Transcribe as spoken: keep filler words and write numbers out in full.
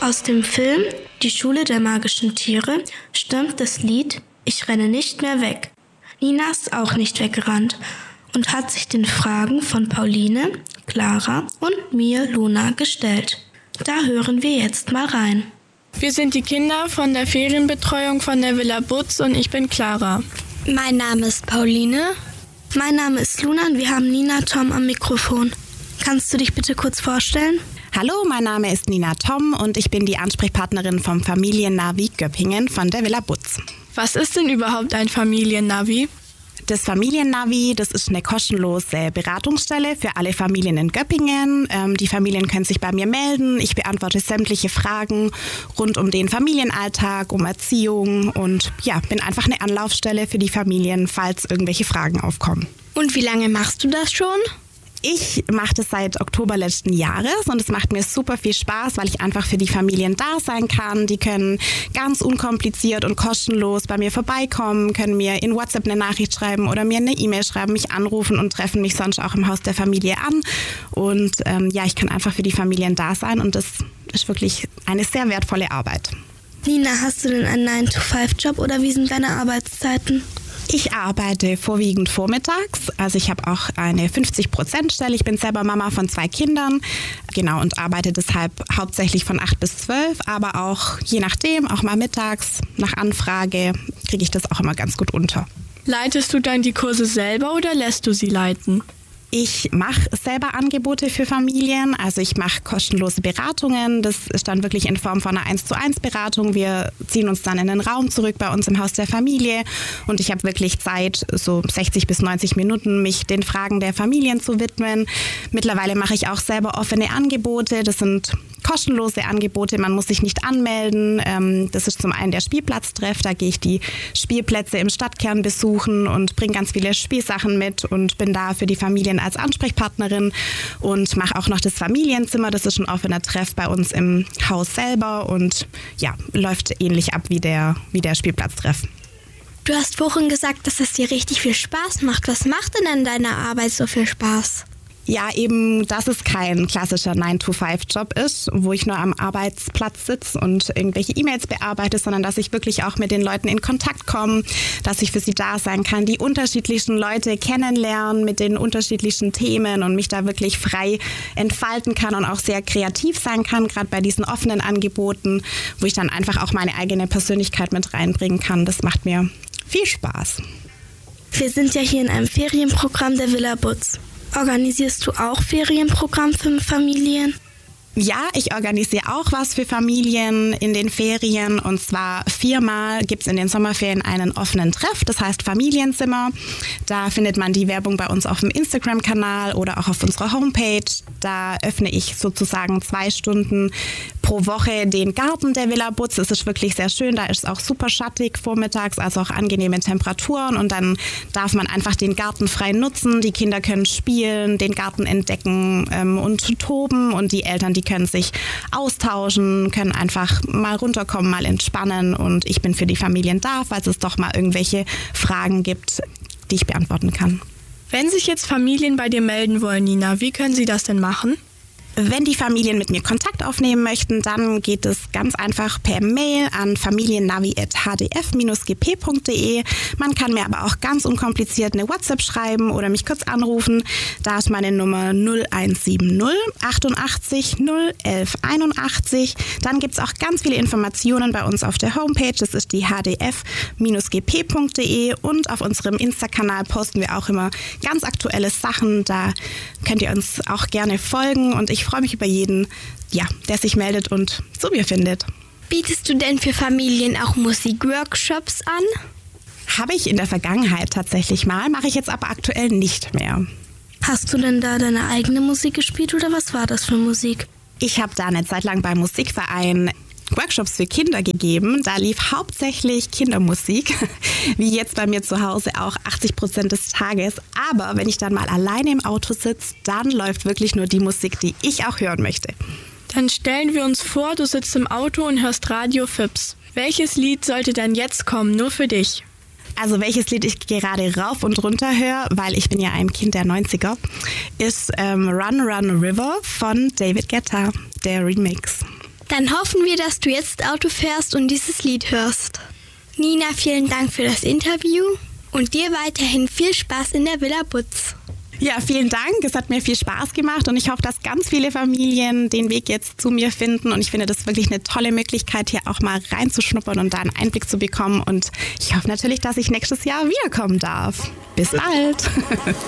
Aus dem Film Die Schule der magischen Tiere stammt das Lied Ich renne nicht mehr weg. Nina ist auch nicht weggerannt und hat sich den Fragen von Pauline, Clara und mir, Luna, gestellt. Da hören wir jetzt mal rein. Wir sind die Kinder von der Ferienbetreuung von der Villa Butz und ich bin Clara. Mein Name ist Pauline. Mein Name ist Luna und wir haben Nina Tom am Mikrofon. Kannst du dich bitte kurz vorstellen? Hallo, mein Name ist Nina Tom und ich bin die Ansprechpartnerin vom Familiennavi Göppingen von der Villa Butz. Was ist denn überhaupt ein Familiennavi? Das Familiennavi, das ist eine kostenlose Beratungsstelle für alle Familien in Göppingen. Ähm, die Familien können sich bei mir melden. Ich beantworte sämtliche Fragen rund um den Familienalltag, um Erziehung und ja, bin einfach eine Anlaufstelle für die Familien, falls irgendwelche Fragen aufkommen. Und wie lange machst du das schon? Ich mache das seit Oktober letzten Jahres und es macht mir super viel Spaß, weil ich einfach für die Familien da sein kann. Die können ganz unkompliziert und kostenlos bei mir vorbeikommen, können mir in WhatsApp eine Nachricht schreiben oder mir eine E-Mail schreiben, mich anrufen und treffen mich sonst auch im Haus der Familie an. Und ähm, ja, ich kann einfach für die Familien da sein und das ist wirklich eine sehr wertvolle Arbeit. Nina, hast du denn einen nine to five Job oder wie sind deine Arbeitszeiten? Ich arbeite vorwiegend vormittags, also ich habe auch eine fünfzig Prozent Stelle. Ich bin selber Mama von zwei Kindern, genau, und arbeite deshalb hauptsächlich von acht bis zwölf, aber auch je nachdem, auch mal mittags, nach Anfrage, kriege ich das auch immer ganz gut unter. Leitest du dann die Kurse selber oder lässt du sie leiten? Ich mache selber Angebote für Familien, also ich mache kostenlose Beratungen. Das ist dann wirklich in Form von einer eins zu eins Beratung. Wir ziehen uns dann in den Raum zurück bei uns im Haus der Familie und ich habe wirklich Zeit, so sechzig bis neunzig Minuten, mich den Fragen der Familien zu widmen. Mittlerweile mache ich auch selber offene Angebote. Das sind kostenlose Angebote, man muss sich nicht anmelden. Das ist zum einen der Spielplatztreff, da gehe ich die Spielplätze im Stadtkern besuchen und bringe ganz viele Spielsachen mit und bin da für die Familien als Ansprechpartnerin und mache auch noch das Familienzimmer, das ist ein offener Treff bei uns im Haus selber und ja, läuft ähnlich ab wie der, wie der Spielplatztreff. Du hast vorhin gesagt, dass es dir richtig viel Spaß macht. Was macht denn an deiner Arbeit so viel Spaß? Ja, eben, dass es kein klassischer nine to five Job ist, wo ich nur am Arbeitsplatz sitze und irgendwelche E-Mails bearbeite, sondern dass ich wirklich auch mit den Leuten in Kontakt komme, dass ich für sie da sein kann, die unterschiedlichsten Leute kennenlernen mit den unterschiedlichsten Themen und mich da wirklich frei entfalten kann und auch sehr kreativ sein kann, gerade bei diesen offenen Angeboten, wo ich dann einfach auch meine eigene Persönlichkeit mit reinbringen kann. Das macht mir viel Spaß. Wir sind ja hier in einem Ferienprogramm der Villa Butz. Organisierst du auch Ferienprogramm für Familien? Ja, ich organisiere auch was für Familien in den Ferien und zwar viermal gibt es in den Sommerferien einen offenen Treff, das heißt Familienzimmer. Da findet man die Werbung bei uns auf dem Instagram-Kanal oder auch auf unserer Homepage. Da öffne ich sozusagen zwei Stunden pro Woche den Garten der Villa Butz. Es ist wirklich sehr schön, da ist es auch super schattig vormittags, also auch angenehme Temperaturen und dann darf man einfach den Garten frei nutzen. Die Kinder können spielen, den Garten entdecken ähm, und toben und die Eltern, die können sich austauschen, können einfach mal runterkommen, mal entspannen und ich bin für die Familien da, falls es doch mal irgendwelche Fragen gibt, die ich beantworten kann. Wenn sich jetzt Familien bei dir melden wollen, Nina, wie können sie das denn machen? Wenn die Familien mit mir Kontakt aufnehmen möchten, dann geht es ganz einfach per Mail an familiennavi at h d f dash g p punkt d e. Man kann mir aber auch ganz unkompliziert eine WhatsApp schreiben oder mich kurz anrufen. Da ist meine Nummer null eins sieben null achtundachtzig null elf einundachtzig. Dann gibt es auch ganz viele Informationen bei uns auf der Homepage. Das ist die h d f dash g p punkt d e und auf unserem Insta-Kanal posten wir auch immer ganz aktuelle Sachen. Da könnt ihr uns auch gerne folgen und ich Ich freue mich über jeden, ja, der sich meldet und zu mir findet. Bietest du denn für Familien auch Musikworkshops an? Habe ich in der Vergangenheit tatsächlich mal, mache ich jetzt aber aktuell nicht mehr. Hast du denn da deine eigene Musik gespielt oder was war das für Musik? Ich habe da eine Zeit lang beim Musikverein Workshops für Kinder gegeben. Da lief hauptsächlich Kindermusik, wie jetzt bei mir zu Hause auch achtzig Prozent des Tages. Aber wenn ich dann mal alleine im Auto sitze, dann läuft wirklich nur die Musik, die ich auch hören möchte. Dann stellen wir uns vor, du sitzt im Auto und hörst Radio Fips. Welches Lied sollte dann jetzt kommen, nur für dich? Also welches Lied ich gerade rauf und runter höre, weil ich bin ja ein Kind der neunziger, ist ähm, Run Run River von David Guetta, der Remix. Dann hoffen wir, dass du jetzt Auto fährst und dieses Lied hörst. Nina, vielen Dank für das Interview und dir weiterhin viel Spaß in der Villa Butz. Ja, vielen Dank. Es hat mir viel Spaß gemacht und ich hoffe, dass ganz viele Familien den Weg jetzt zu mir finden. Und ich finde das wirklich eine tolle Möglichkeit, hier auch mal reinzuschnuppern und da einen Einblick zu bekommen. Und ich hoffe natürlich, dass ich nächstes Jahr wiederkommen darf. Bis bald.